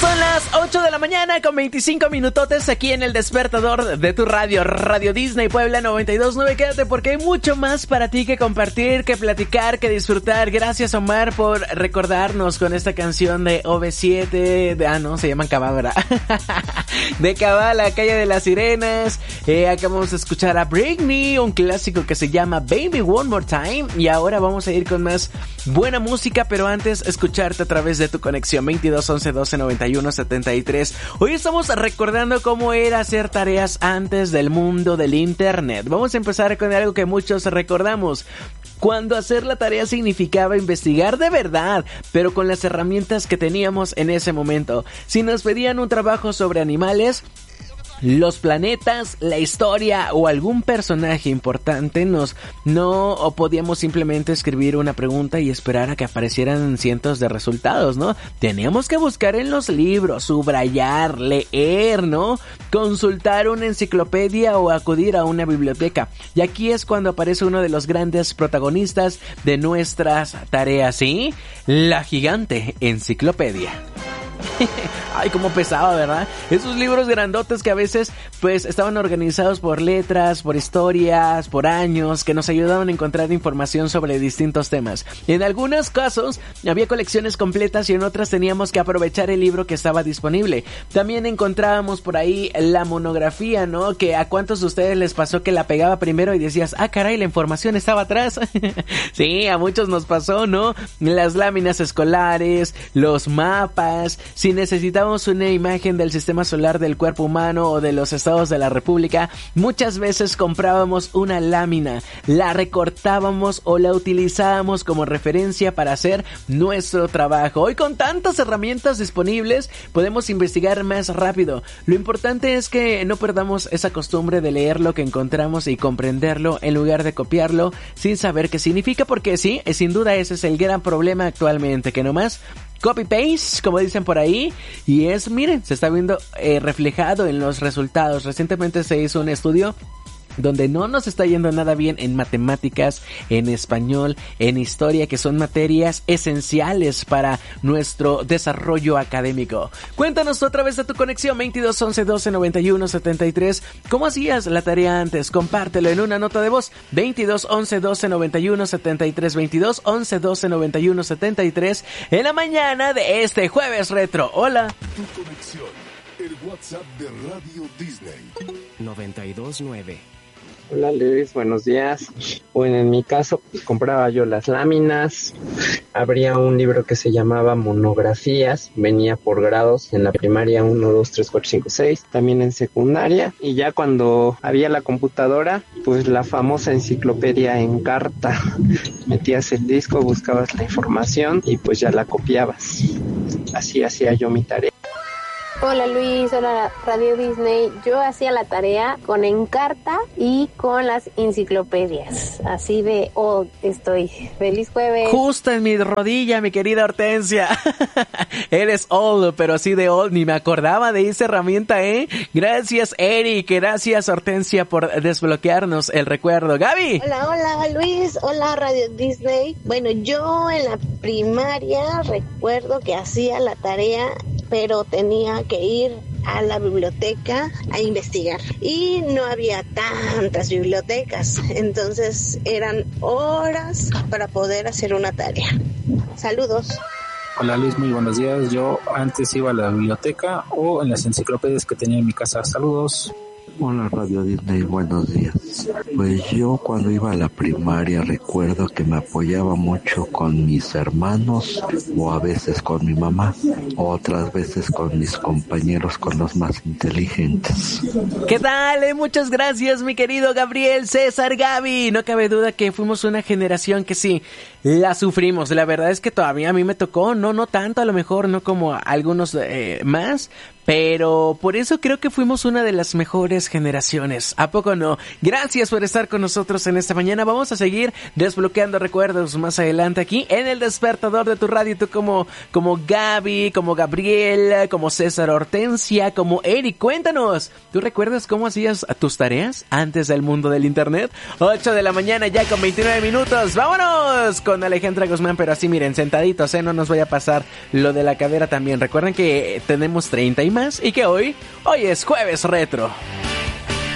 Son las 8 de la mañana con 25 minutotes aquí en el despertador de tu radio, Radio Disney Puebla 92.9. Quédate porque hay mucho más para ti que compartir, que platicar, que disfrutar. Gracias, Omar, por recordarnos con esta canción de OV7. Se llaman Cabá, ¿verdad? De Cabá, La Calle de las Sirenas. Acabamos de escuchar a Britney, un clásico que se llama Baby One More Time. Y ahora vamos a ir con más buena música, pero antes escucharte a través de tu conexión 22 11 12 91 73. Hoy estamos recordando cómo era hacer tareas antes del mundo del internet. Vamos a empezar con algo que muchos recordamos. Cuando hacer la tarea significaba investigar de verdad, pero con las herramientas que teníamos en ese momento. Si nos pedían un trabajo sobre animales, los planetas, la historia o algún personaje importante, no podíamos simplemente escribir una pregunta y esperar a que aparecieran cientos de resultados, ¿no? Teníamos que buscar en los libros, subrayar, leer, ¿no? Consultar una enciclopedia o acudir a una biblioteca. Y aquí es cuando aparece uno de los grandes protagonistas de nuestras tareas, ¿sí? La gigante enciclopedia. Ay, cómo pesaba, ¿verdad? Esos libros grandotes que a veces, pues, estaban organizados por letras, por historias, por años, que nos ayudaban a encontrar información sobre distintos temas. En algunos casos, había colecciones completas y en otras teníamos que aprovechar el libro que estaba disponible. También encontrábamos por ahí la monografía, ¿no? Que a cuántos de ustedes les pasó que la pegaba primero y decías, ah, caray, la información estaba atrás. Sí, a muchos nos pasó, ¿no? Las láminas escolares, los mapas. Si necesitábamos una imagen del sistema solar del cuerpo humano o de los estados de la república, muchas veces comprábamos una lámina, la recortábamos o la utilizábamos como referencia para hacer nuestro trabajo. Hoy con tantas herramientas disponibles podemos investigar más rápido. Lo importante es que no perdamos esa costumbre de leer lo que encontramos y comprenderlo en lugar de copiarlo sin saber qué significa, porque sí, sin duda ese es el gran problema actualmente, que nomás copy-paste, como dicen por ahí, y miren, se está viendo reflejado en los resultados. Recientemente se hizo un estudio donde no nos está yendo nada bien en matemáticas, en español, en historia, que son materias esenciales para nuestro desarrollo académico. Cuéntanos otra vez de tu conexión 22 11 12 91 73. ¿Cómo hacías la tarea antes? Compártelo en una nota de voz. 22 11 12 91 73. 22 11 12 91 73. En la mañana de este jueves retro. Hola. Tu conexión, el WhatsApp de Radio Disney 92.9. Hola Luis, buenos días. Bueno, en mi caso, pues compraba yo las láminas, habría un libro que se llamaba Monografías, venía por grados, en la primaria 1, 2, 3, 4, 5, 6, también en secundaria, y ya cuando había la computadora, pues la famosa enciclopedia en carta, metías el disco, buscabas la información y pues ya la copiabas. Así hacía yo mi tarea. Hola Luis, hola Radio Disney. Yo hacía la tarea con Encarta y con las enciclopedias. Así de old estoy. Feliz jueves. Justo en mi rodilla, mi querida Hortensia. Eres old, pero así de old. Ni me acordaba de esa herramienta, ¿eh? Gracias, Eric. Gracias, Hortensia, por desbloquearnos el recuerdo. Gaby. Hola Luis. Hola Radio Disney. Bueno, yo en la primaria recuerdo que hacía la tarea, pero tenía que ir a la biblioteca a investigar y no había tantas bibliotecas, entonces eran horas para poder hacer una tarea. Saludos. Hola Luis, muy buenos días. Yo antes iba a la biblioteca o en las enciclopedias que tenía en mi casa. Saludos. Hola Radio Disney, buenos días. Pues yo cuando iba a la primaria recuerdo que me apoyaba mucho con mis hermanos o a veces con mi mamá, o otras veces con mis compañeros, con los más inteligentes. ¿Qué tal? Muchas gracias, mi querido Gabriel, César, Gaby. No cabe duda que fuimos una generación que sí, la sufrimos. La verdad es que todavía a mí me tocó, no tanto, a lo mejor no como algunos más, pero por eso creo que fuimos una de las mejores generaciones. ¿A poco no? Gracias por estar con nosotros en esta mañana. Vamos a seguir desbloqueando recuerdos más adelante aquí en el despertador de tu radio. Tú como Gaby, como Gabriel, como César, Hortensia, como Eric. Cuéntanos, ¿tú recuerdas cómo hacías tus tareas antes del mundo del internet? 8 de la mañana ya con 29 minutos. ¡Vámonos con con Alejandra Guzmán, pero así miren, sentaditos, no nos vaya a pasar lo de la cadera también. Recuerden que tenemos 30 y más y que hoy es jueves retro.